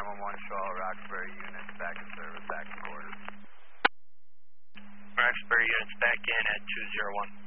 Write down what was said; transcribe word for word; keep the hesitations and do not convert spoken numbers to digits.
nine one one, Charlotte, Roxbury units back in service, back in quarters. Roxbury units back in at two zero one.